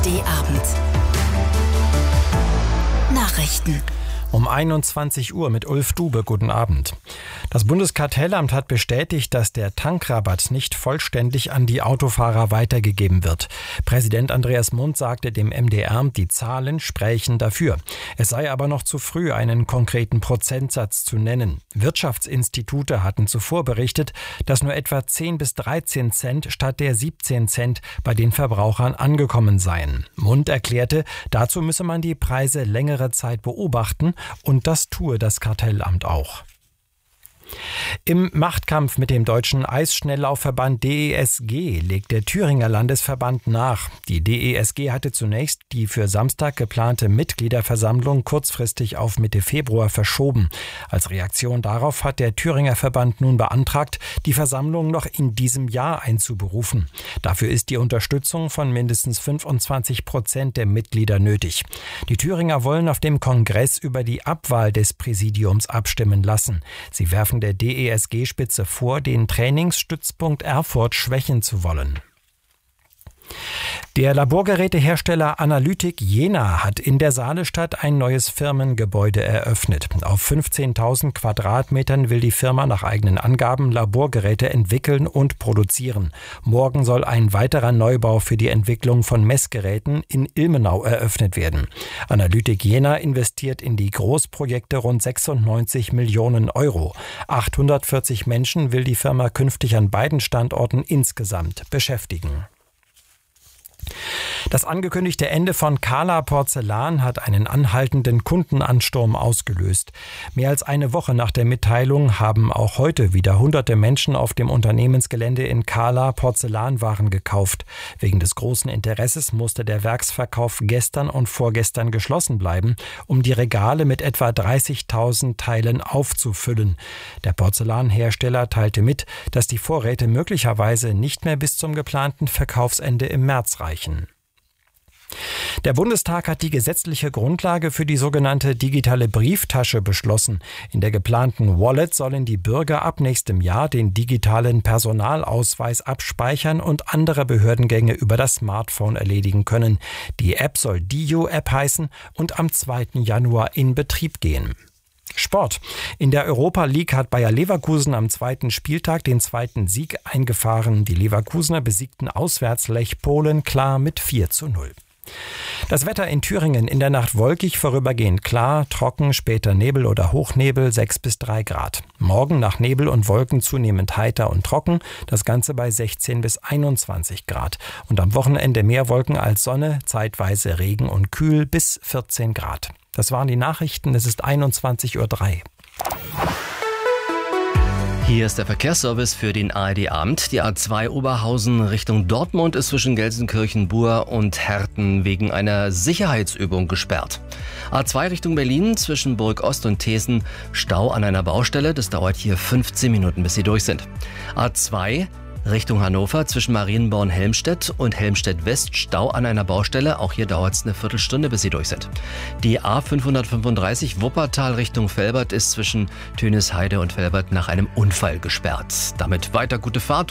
ARD-Abend. Nachrichten. Um 21 Uhr mit Ulf Dube. Guten Abend. Das Bundeskartellamt hat bestätigt, dass der Tankrabatt nicht vollständig an die Autofahrer weitergegeben wird. Präsident Andreas Mund sagte dem MDR, die Zahlen sprächen dafür. Es sei aber noch zu früh, einen konkreten Prozentsatz zu nennen. Wirtschaftsinstitute hatten zuvor berichtet, dass nur etwa 10 bis 13 Cent statt der 17 Cent bei den Verbrauchern angekommen seien. Mund erklärte, dazu müsse man die Preise längere Zeit beobachten, und das tue das Kartellamt auch. Im Machtkampf mit dem deutschen Eisschnelllaufverband DESG legt der Thüringer Landesverband nach. Die DESG hatte zunächst die für Samstag geplante Mitgliederversammlung kurzfristig auf Mitte Februar verschoben. Als Reaktion darauf hat der Thüringer Verband nun beantragt, die Versammlung noch in diesem Jahr einzuberufen. Dafür ist die Unterstützung von mindestens 25% der Mitglieder nötig. Die Thüringer wollen auf dem Kongress über die Abwahl des Präsidiums abstimmen lassen. Sie werfen der DESG-Spitze vor, den Trainingsstützpunkt Erfurt schwächen zu wollen. Der Laborgerätehersteller Analytic Jena hat in der Saalestadt ein neues Firmengebäude eröffnet. Auf 15.000 Quadratmetern will die Firma nach eigenen Angaben Laborgeräte entwickeln und produzieren. Morgen soll ein weiterer Neubau für die Entwicklung von Messgeräten in Ilmenau eröffnet werden. Analytic Jena investiert in die Großprojekte rund 96 Millionen Euro. 840 Menschen will die Firma künftig an beiden Standorten insgesamt beschäftigen. Das angekündigte Ende von Kala Porzellan hat einen anhaltenden Kundenansturm ausgelöst. Mehr als eine Woche nach der Mitteilung haben auch heute wieder hunderte Menschen auf dem Unternehmensgelände in Kala Porzellanwaren gekauft. Wegen des großen Interesses musste der Werksverkauf gestern und vorgestern geschlossen bleiben, um die Regale mit etwa 30.000 Teilen aufzufüllen. Der Porzellanhersteller teilte mit, dass die Vorräte möglicherweise nicht mehr bis zum geplanten Verkaufsende im März reichen. Der Bundestag hat die gesetzliche Grundlage für die sogenannte digitale Brieftasche beschlossen. In der geplanten Wallet sollen die Bürger ab nächstem Jahr den digitalen Personalausweis abspeichern und andere Behördengänge über das Smartphone erledigen können. Die App soll DIO-App heißen und am 2. Januar in Betrieb gehen. Sport. In der Europa League hat Bayer Leverkusen am 2. Spieltag den 2. Sieg eingefahren. Die Leverkusener besiegten auswärts Lech Polen klar mit 4:0. Das Wetter in Thüringen: in der Nacht wolkig, vorübergehend klar, trocken, später Nebel oder Hochnebel, 6 bis 3 Grad. Morgen nach Nebel und Wolken zunehmend heiter und trocken, das Ganze bei 16 bis 21 Grad. Und am Wochenende mehr Wolken als Sonne, zeitweise Regen und kühl bis 14 Grad. Das waren die Nachrichten, es ist 21:03 Uhr. Hier ist der Verkehrsservice für den ARD-Abend. Die A2 Oberhausen Richtung Dortmund ist zwischen Gelsenkirchen-Bur und Herten wegen einer Sicherheitsübung gesperrt. A2 Richtung Berlin zwischen Burg Ost und Thesen Stau an einer Baustelle. Das dauert hier 15 Minuten, bis Sie durch sind. A2 Richtung Hannover zwischen Marienborn Helmstedt und Helmstedt West Stau an einer Baustelle. Auch hier dauert es eine Viertelstunde, bis Sie durch sind. Die A535 Wuppertal Richtung Velbert ist zwischen Tönisheide und Velbert nach einem Unfall gesperrt. Damit weiter gute Fahrt.